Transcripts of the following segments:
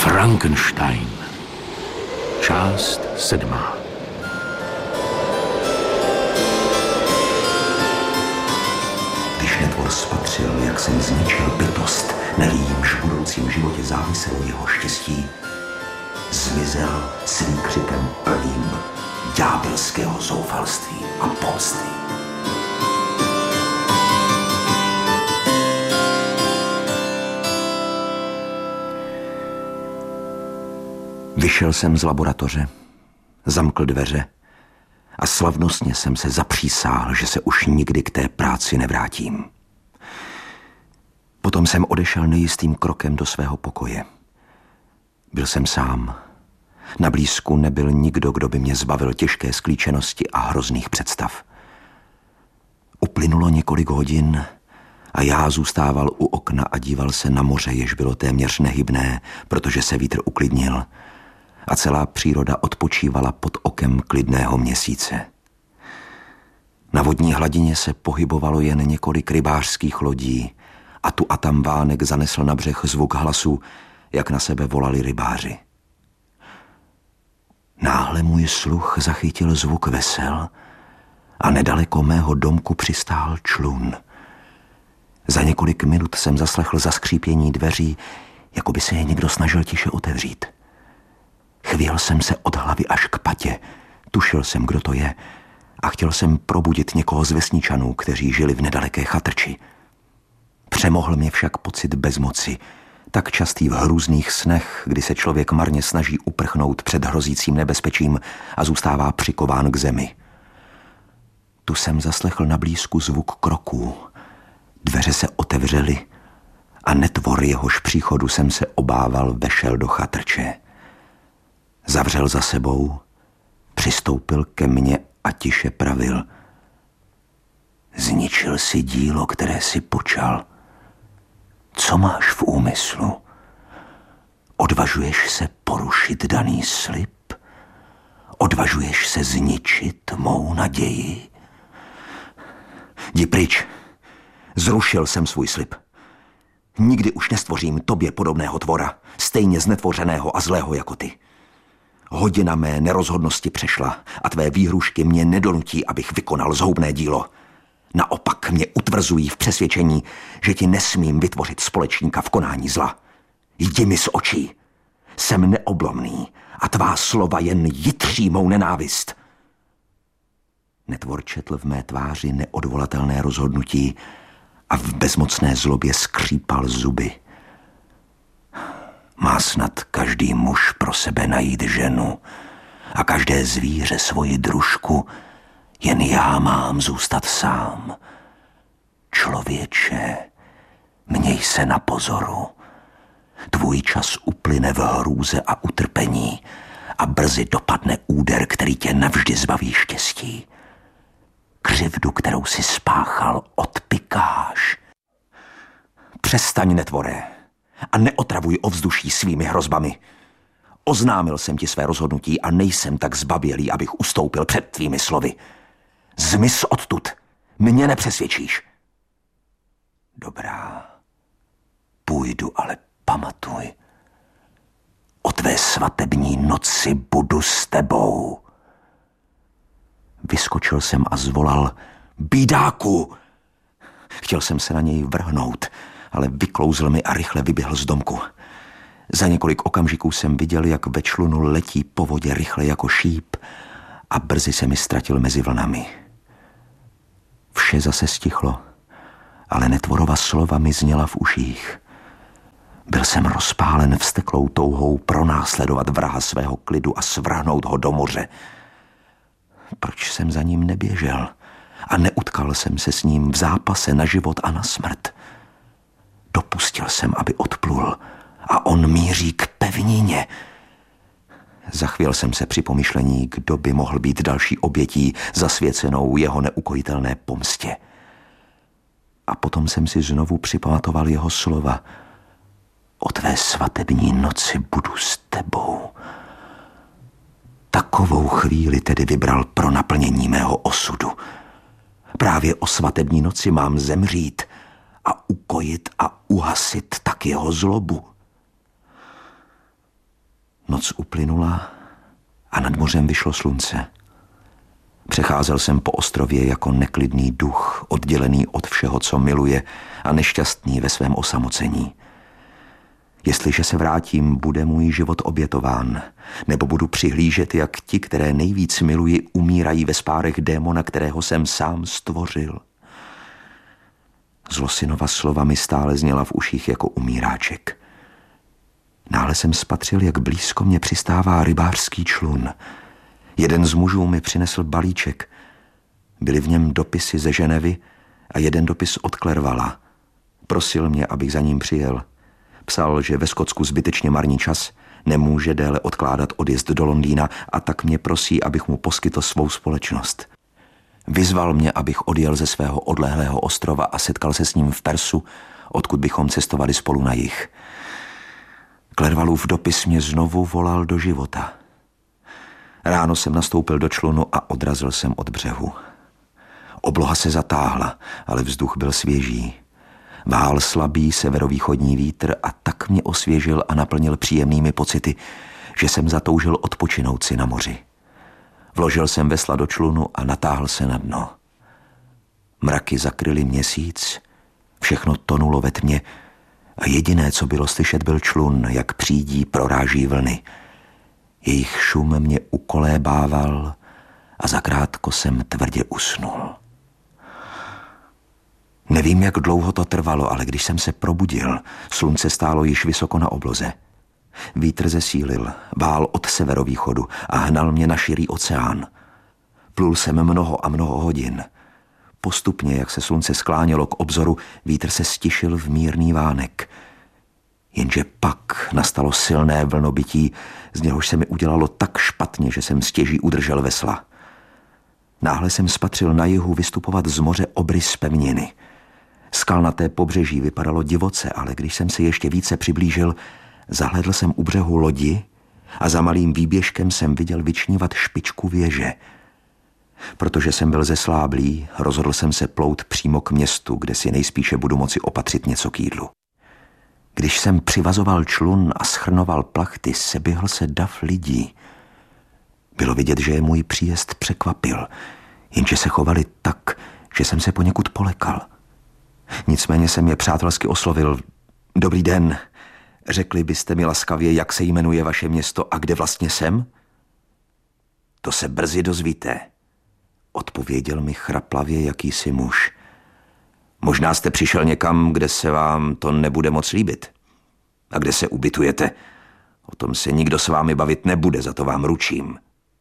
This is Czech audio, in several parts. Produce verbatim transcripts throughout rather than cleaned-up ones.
Frankenstein. Část sedmá. Když netvor spatřil, jak jsem zničil bytost, neli jímž v budoucím životě záviselo jeho štěstí, zmizel svým křikem plným ďábelského zoufalství a pomsty. Vyšel jsem z laboratoře, zamkl dveře a slavnostně jsem se zapřísáhl, že se už nikdy k té práci nevrátím. Potom jsem odešel nejistým krokem do svého pokoje. Byl jsem sám. Na blízku nebyl nikdo, kdo by mě zbavil těžké sklíčenosti a hrozných představ. Uplynulo několik hodin a já zůstával u okna a díval se na moře, jež bylo téměř nehybné, protože se vítr uklidnil a celá příroda odpočívala pod okem klidného měsíce. Na vodní hladině se pohybovalo jen několik rybářských lodí a tu a tam vánek zanesl na břeh zvuk hlasu, jak na sebe volali rybáři. Náhle můj sluch zachytil zvuk vesel a nedaleko mého domku přistál člun. Za několik minut jsem zaslechl zaskřípění dveří, jako by se je někdo snažil tiše otevřít. Chvěl jsem se od hlavy až k patě, tušil jsem, kdo to je, a chtěl jsem probudit někoho z vesničanů, kteří žili v nedaleké chatrči. Přemohl mě však pocit bezmoci, tak častý v hrůzných snech, kdy se člověk marně snaží uprchnout před hrozícím nebezpečím a zůstává přikován k zemi. Tu jsem zaslechl na blízku zvuk kroků. Dveře se otevřely a netvor, jehož příchodu jsem se obával, vešel do chatrče. Zavřel za sebou, přistoupil ke mně a tiše pravil. Zničil si dílo, které si počal. Co máš v úmyslu? Odvažuješ se porušit daný slib? Odvažuješ se zničit mou naději? Jdi pryč. Zrušil jsem svůj slib. Nikdy už nestvořím tobě podobného tvora, stejně znetvořeného a zlého jako ty. Hodina mé nerozhodnosti přešla a tvé výhrušky mě nedonutí, abych vykonal zhoubné dílo. Naopak mě utvrzují v přesvědčení, že ti nesmím vytvořit společníka v konání zla. Jdi mi z očí. Jsem neoblomný a tvá slova jen jitří mou nenávist. Netvor četl v mé tváři neodvolatelné rozhodnutí a v bezmocné zlobě skřípal zuby. Má snad každý muž pro sebe najít ženu a každé zvíře svoji družku, jen já mám zůstat sám. Člověče, měj se na pozoru. Tvůj čas uplyne v hrůze a utrpení a brzy dopadne úder, který tě navždy zbaví štěstí. Křivdu, kterou si spáchal, odpikáš. Přestaň, netvore, a neotravuj ovzduší svými hrozbami. Oznámil jsem ti své rozhodnutí a nejsem tak zbabělý, abych ustoupil před tvými slovy. Zmiz odtud, mě nepřesvědčíš. Dobrá, půjdu, ale pamatuj, o tvé svatební noci budu s tebou. Vyskočil jsem a zvolal: Bídáku! Chtěl jsem se na něj vrhnout, ale vyklouzl mi a rychle vyběhl z domku. Za několik okamžiků jsem viděl, jak ve člunu letí po vodě rychle jako šíp a brzy se mi ztratil mezi vlnami. Vše zase stichlo, ale netvorova slova mi zněla v uších. Byl jsem rozpálen vzteklou touhou pronásledovat vraha svého klidu a svrhnout ho do moře. Proč jsem za ním neběžel a neutkal jsem se s ním v zápase na život a na smrt? Dopustil jsem, aby odplul a on míří k pevnině. Zachvěl jsem se při pomyšlení, kdo by mohl být další obětí zasvěcenou jeho neukojitelné pomstě. A potom jsem si znovu připamatoval jeho slova. O tvé svatební noci budu s tebou. Takovou chvíli tedy vybral pro naplnění mého osudu. Právě o svatební noci mám zemřít a ukojit a uhasit tak jeho zlobu. Noc uplynula a nad mořem vyšlo slunce. Přecházel jsem po ostrově jako neklidný duch, oddělený od všeho, co miluje a nešťastný ve svém osamocení. Jestliže se vrátím, bude můj život obětován, nebo budu přihlížet, jak ti, které nejvíc miluji, umírají ve spárech démona, kterého jsem sám stvořil. Zlosinova slova mi stále zněla v uších jako umíráček. Náhle jsem spatřil, jak blízko mě přistává rybářský člun. Jeden z mužů mi přinesl balíček. Byly v něm dopisy ze Ženevy a jeden dopis od Clervala. Prosil mě, abych za ním přijel. Psal, že ve Skotsku zbytečně marní čas, nemůže déle odkládat odjezd do Londýna a tak mě prosí, abych mu poskytl svou společnost. Vyzval mě, abych odjel ze svého odlehlého ostrova a setkal se s ním v Persu, odkud bychom cestovali spolu na jih. Clervalův dopis mě znovu volal do života. Ráno jsem nastoupil do člunu a odrazil jsem od břehu. Obloha se zatáhla, ale vzduch byl svěží. Vál slabý severovýchodní vítr a tak mě osvěžil a naplnil příjemnými pocity, že jsem zatoužil odpočinout si na moři. Vložil jsem vesla do člunu a natáhl se na dno. Mraky zakryly měsíc, všechno tonulo ve tmě a jediné, co bylo slyšet, byl člun, jak přídí proráží vlny. Jejich šum mě ukolébával a zakrátko jsem tvrdě usnul. Nevím, jak dlouho to trvalo, ale když jsem se probudil, slunce stálo již vysoko na obloze. Vítr zesílil, vál od severovýchodu a hnal mě na širý oceán. Plul jsem mnoho a mnoho hodin. Postupně, jak se slunce sklánělo k obzoru, vítr se stišil v mírný vánek. Jenže pak nastalo silné vlnobytí, z něhož se mi udělalo tak špatně, že jsem stěží udržel vesla. Náhle jsem spatřil na jihu vystupovat z moře obrys pevniny. Skalnaté pobřeží vypadalo divoce, ale když jsem se ještě více přiblížil, zahlédl jsem u břehu lodi a za malým výběžkem jsem viděl vyčnívat špičku věže. Protože jsem byl zesláblý, rozhodl jsem se plout přímo k městu, kde si nejspíše budu moci opatřit něco k jídlu. Když jsem přivazoval člun a schrnoval plachty, seběhl se dav lidí. Bylo vidět, že je můj příjezd překvapil, jenže se chovali tak, že jsem se poněkud polekal. Nicméně jsem je přátelsky oslovil. Dobrý den, řekli byste mi laskavě, jak se jmenuje vaše město a kde vlastně jsem? To se brzy dozvíte, odpověděl mi chraplavě jakýsi muž. Možná jste přišel někam, kde se vám to nebude moc líbit. A kde se ubytujete? O tom se nikdo s vámi bavit nebude, za to vám ručím.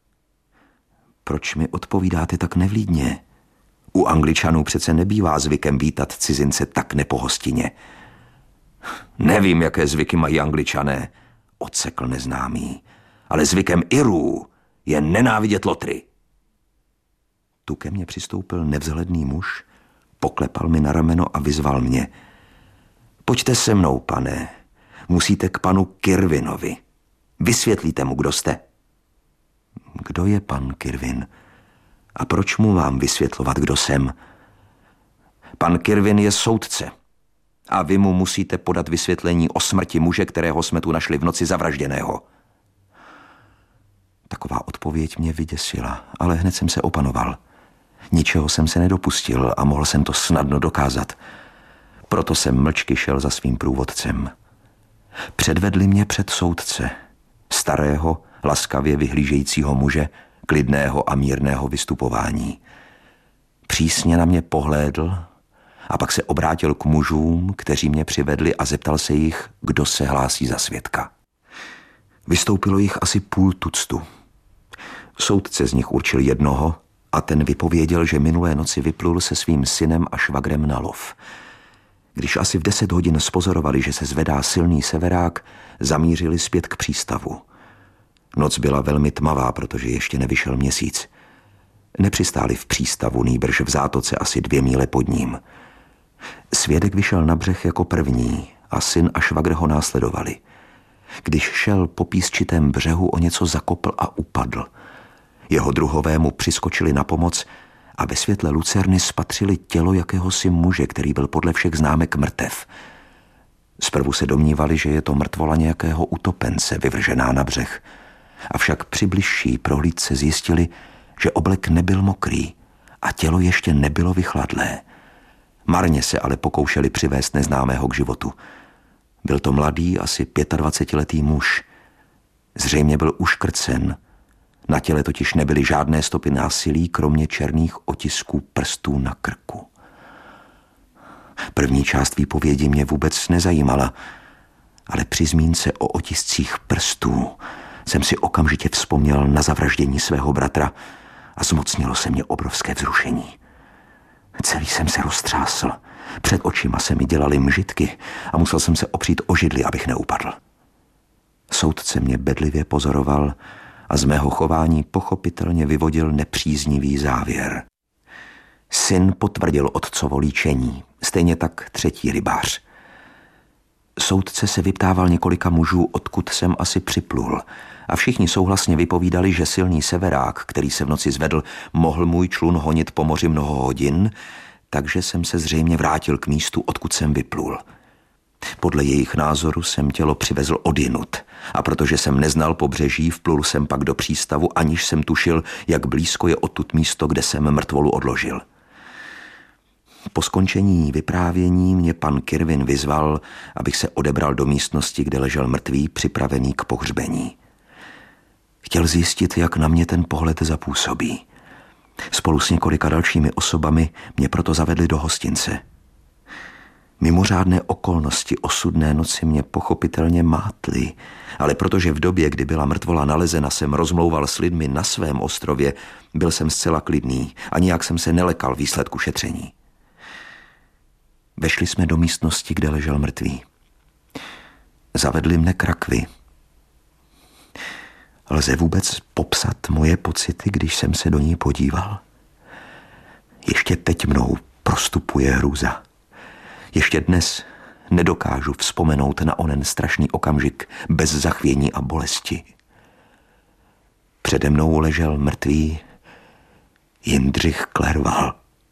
Proč mi odpovídáte tak nevlídně? U Angličanů přece nebývá zvykem vítat cizince tak nepohostinně. Nevím, jaké zvyky mají Angličané, odsekl neznámý, ale zvykem Irů je nenávidět lotry. Tu ke mně přistoupil nevzhledný muž, poklepal mi na rameno a vyzval mě. Pojďte se mnou, pane, musíte k panu Kirvinovi. Vysvětlíte mu, kdo jste. Kdo je pan Kirvin? A proč mu mám vysvětlovat, kdo jsem? Pan Kirvin je soudce a vy mu musíte podat vysvětlení o smrti muže, kterého jsme tu našli v noci zavražděného. Taková odpověď mě vyděsila, ale hned jsem se opanoval. Ničeho jsem se nedopustil a mohl jsem to snadno dokázat. Proto jsem mlčky šel za svým průvodcem. Předvedli mě před soudce, starého, laskavě vyhlížejícího muže, klidného a mírného vystupování. Přísně na mě pohlédl a pak se obrátil k mužům, kteří mě přivedli a zeptal se jich, kdo se hlásí za svědka. Vystoupilo jich asi půl tuctu. Soudce z nich určil jednoho a ten vypověděl, že minulé noci vyplul se svým synem a švagrem na lov. Když asi v deset hodin spozorovali, že se zvedá silný severák, zamířili zpět k přístavu. Noc byla velmi tmavá, protože ještě nevyšel měsíc. Nepřistáli v přístavu, nýbrž v zátoce asi dvě míle pod ním. Svědek vyšel na břeh jako první a syn a švagr ho následovali. Když šel po písčitém břehu, o něco zakopl a upadl. Jeho druhové mu přiskočili na pomoc a ve světle lucerny spatřili tělo jakéhosi muže, který byl podle všech známek mrtev. Zprvu se domnívali, že je to mrtvola nějakého utopence vyvržená na břeh. Avšak při bližší prohlídce zjistili, že oblek nebyl mokrý a tělo ještě nebylo vychladlé. Marně se ale pokoušeli přivést neznámého k životu. Byl to mladý, asi dvacetiletý muž. Zřejmě byl uškrcen. Na těle totiž nebyly žádné stopy násilí, kromě černých otisků prstů na krku. První část výpovědi mě vůbec nezajímala, ale při zmínce o otiscích prstů jsem si okamžitě vzpomněl na zavraždění svého bratra a zmocnilo se mě obrovské vzrušení. Celý jsem se roztřásl. Před očima se mi dělaly mžitky a musel jsem se opřít o židli, abych neupadl. Soudce mě bedlivě pozoroval a z mého chování pochopitelně vyvodil nepříznivý závěr. Syn potvrdil otcovo líčení, stejně tak třetí rybář. Soudce se vyptával několika mužů, odkud jsem asi připlul, a všichni souhlasně vypovídali, že silný severák, který se v noci zvedl, mohl můj člun honit po moři mnoho hodin, takže jsem se zřejmě vrátil k místu, odkud jsem vyplul. Podle jejich názoru jsem tělo přivezl odjinud a protože jsem neznal pobřeží, vplul jsem pak do přístavu, aniž jsem tušil, jak blízko je odtud místo, kde jsem mrtvolu odložil. Po skončení vyprávění mě pan Kirvin vyzval, abych se odebral do místnosti, kde ležel mrtvý, připravený k pohřbení. Chtěl zjistit, jak na mě ten pohled zapůsobí. Spolu s několika dalšími osobami mě proto zavedli do hostince. Mimořádné okolnosti osudné noci mě pochopitelně mátly, ale protože v době, kdy byla mrtvola nalezena, jsem rozmlouval s lidmi na svém ostrově, byl jsem zcela klidný a nijak jsem se nelekal výsledku šetření. Vešli jsme do místnosti, kde ležel mrtvý. Zavedli mne k rakvi. Lze vůbec popsat moje pocity, když jsem se do ní podíval? Ještě teď mnou prostupuje hrůza. Ještě dnes nedokážu vzpomenout na onen strašný okamžik bez zachvění a bolesti. Přede mnou ležel mrtvý Jindřich Klerval.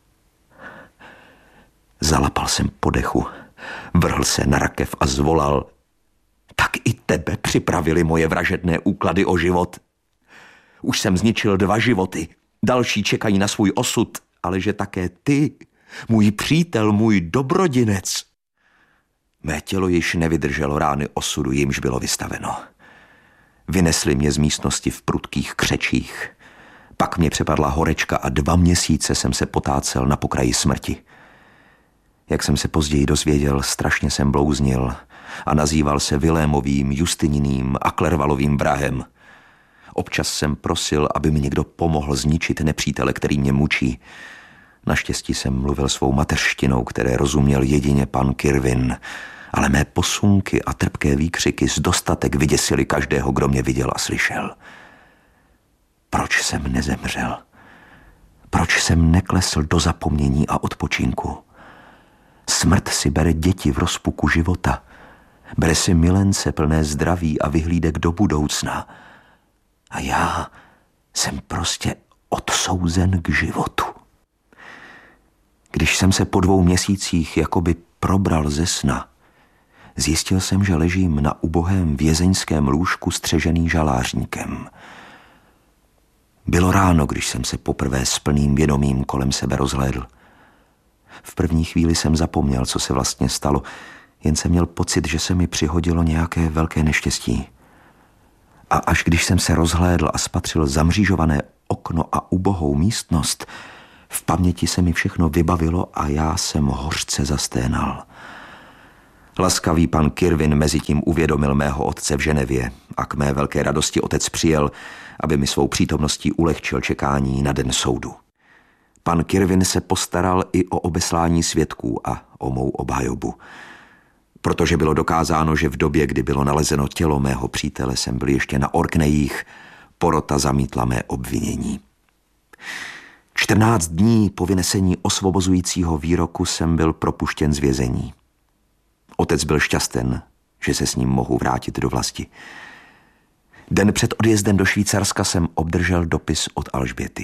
Zalapal jsem po dechu, vrhl se na rakev a zvolal: tak i tebe připravili moje vražedné úklady o život. Už jsem zničil dva životy, další čekají na svůj osud, ale že také ty, můj přítel, můj dobrodinec. Mé tělo již nevydrželo rány osudu, jimž bylo vystaveno. Vynesli mě z místnosti v prudkých křečích. Pak mě přepadla horečka a dva měsíce jsem se potácel na pokraji smrti. Jak jsem se později dozvěděl, strašně jsem blouznil a nazýval se Vilémovým, Justininým a Klervalovým vrahem. Občas jsem prosil, aby mi někdo pomohl zničit nepřítele, který mě mučí. Naštěstí jsem mluvil svou mateřštinou, které rozuměl jedině pan Kirvin, ale mé posunky a trpké výkřiky z dostatek vyděsily každého, kdo mě viděl a slyšel. Proč jsem nezemřel? Proč jsem neklesl do zapomnění a odpočinku? Smrt si bere děti v rozpuku života. Bere si milence plné zdraví a vyhlídek do budoucna. A já jsem prostě odsouzen k životu. Když jsem se po dvou měsících jakoby probral ze sna, zjistil jsem, že ležím na ubohém vězeňském lůžku střežený žalářníkem. Bylo ráno, když jsem se poprvé s plným vědomím kolem sebe rozhlédl. V první chvíli jsem zapomněl, co se vlastně stalo, jen jsem měl pocit, že se mi přihodilo nějaké velké neštěstí. A až když jsem se rozhlédl a spatřil zamřížované okno a ubohou místnost, v paměti se mi všechno vybavilo a já jsem hořce zasténal. Laskavý pan Kirvin mezitím uvědomil mého otce v Ženevě a k mé velké radosti otec přijel, aby mi svou přítomností ulehčil čekání na den soudu. Pan Kirvin se postaral i o obeslání svědků a o mou obhajobu. Protože bylo dokázáno, že v době, kdy bylo nalezeno tělo mého přítele, jsem byl ještě na Orkneyích, porota zamítla mé obvinění. čtrnáct dní po vynesení osvobozujícího výroku jsem byl propuštěn z vězení. Otec byl šťasten, že se s ním mohu vrátit do vlasti. Den před odjezdem do Švýcarska jsem obdržel dopis od Alžběty.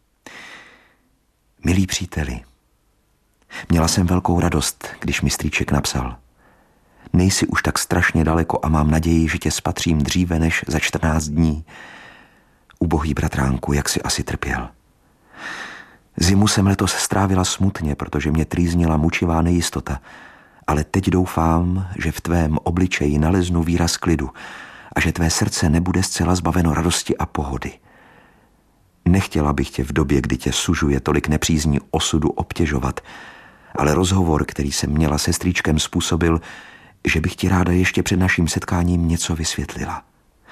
Milí příteli, měla jsem velkou radost, když mi strýček napsal: Nejsi už tak strašně daleko a mám naději, že tě spatřím dříve než za čtrnáct dní. Ubohý bratránku, jak si asi trpěl. Zimu jsem letos strávila smutně, protože mě trýznila mučivá nejistota, ale teď doufám, že v tvém obličeji naleznu výraz klidu a že tvé srdce nebude zcela zbaveno radosti a pohody. Nechtěla bych tě v době, kdy tě sužuje tolik nepřízní osudu, obtěžovat, ale rozhovor, který jsem měla se strýčkem, způsobil, že bych ti ráda ještě před naším setkáním něco vysvětlila.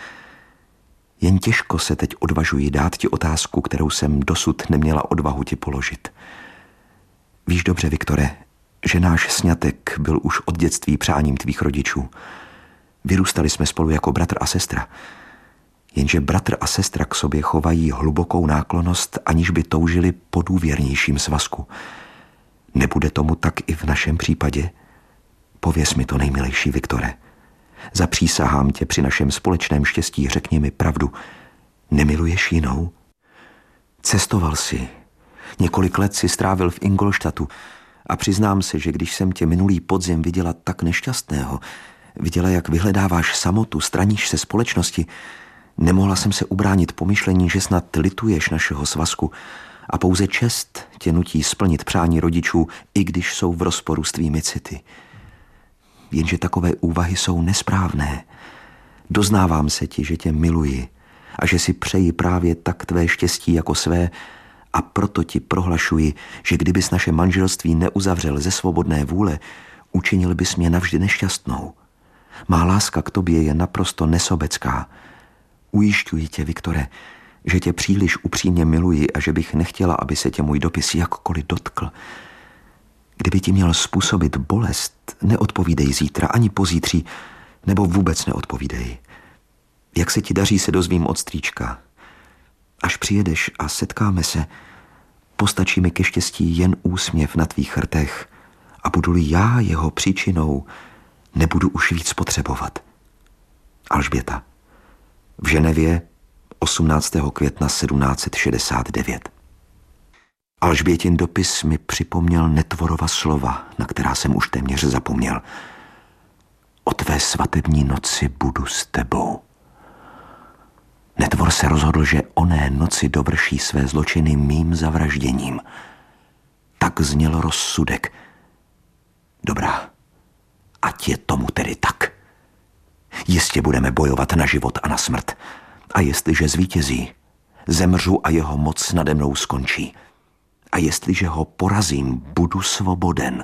Jen těžko se teď odvažuji dát ti otázku, kterou jsem dosud neměla odvahu ti položit. Víš dobře, Viktore, že náš sňatek byl už od dětství přáním tvých rodičů. Vyrůstali jsme spolu jako bratr a sestra. Jenže bratr a sestra k sobě chovají hlubokou náklonnost, aniž by toužili po důvěrnějším svazku. Nebude tomu tak i v našem případě? Pověz mi to, nejmilejší Viktore. Zapřísahám tě při našem společném štěstí, řekni mi pravdu. Nemiluješ jinou? Cestoval jsi. Několik let si strávil v Ingolštatu a přiznám se, že když jsem tě minulý podzim viděla tak nešťastného, viděla, jak vyhledáváš samotu, straníš se společnosti, nemohla jsem se ubránit pomyšlení, že snad lituješ našeho svazku a pouze čest tě nutí splnit přání rodičů, i když jsou v rozporu s tvými city. Jenže takové úvahy jsou nesprávné. Doznávám se ti, že tě miluji a že si přeji právě tak tvé štěstí jako své, a proto ti prohlašuji, že kdybys naše manželství neuzavřel ze svobodné vůle, učinil bys mě navždy nešťastnou. Má láska k tobě je naprosto nesobecká. Ujišťuji tě, Viktore, že tě příliš upřímně miluji a že bych nechtěla, aby se tě můj dopis jakkoliv dotkl. Kdyby ti měl způsobit bolest, neodpovídej zítra ani pozítří, nebo vůbec neodpovídej. Jak se ti daří, se dozvím od strýčka. Až přijedeš a setkáme se, postačí mi ke štěstí jen úsměv na tvých rtech a budu-li já jeho příčinou, nebudu už víc potřebovat. Alžběta. V Ženevě osmnáctého května sedmnáct set šedesát devět. Alžbětin dopis mi připomněl Netvorova slova, na která jsem už téměř zapomněl. O tvé svatební noci budu s tebou. Netvor se rozhodl, že oné noci dovrší své zločiny mým zavražděním. Tak zněl rozsudek. Dobrá, ať je tomu tedy tak. Jistě budeme bojovat na život a na smrt. A jestliže zvítězí, zemřu a jeho moc nade mnou skončí. A jestliže ho porazím, budu svoboden.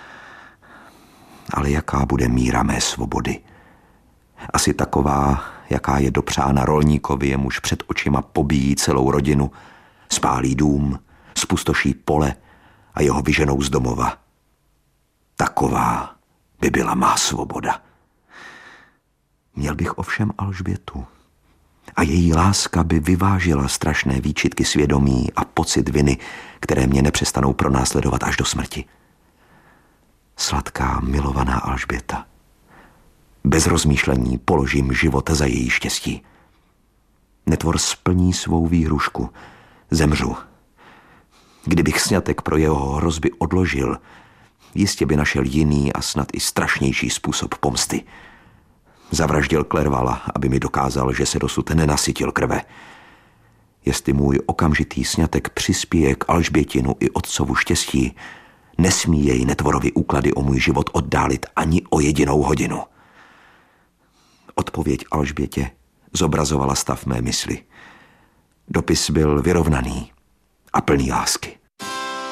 Ale jaká bude míra mé svobody? Asi taková, jaká je dopřána rolníkovi, jemuž před očima pobíjí celou rodinu, spálí dům, spustoší pole a jeho vyženou z domova. Taková by byla má svoboda. Měl bych ovšem Alžbětu. A její láska by vyvážila strašné výčitky svědomí a pocit viny, které mě nepřestanou pronásledovat až do smrti. Sladká, milovaná Alžběta. Bez rozmýšlení položím život za její štěstí. Netvor splní svou výhrušku. Zemřu. Kdybych sňatek pro jeho hrozby odložil, jistě by našel jiný a snad i strašnější způsob pomsty. Zavraždil Klervala, aby mi dokázal, že se dosud nenasytil krve. Jestli můj okamžitý sňatek přispěje k Alžbětinu i otcovu štěstí, nesmí jej Netvorovi úklady o můj život oddálit ani o jedinou hodinu. Odpověď Alžbětě zobrazovala stav mé mysli. Dopis byl vyrovnaný a plný lásky.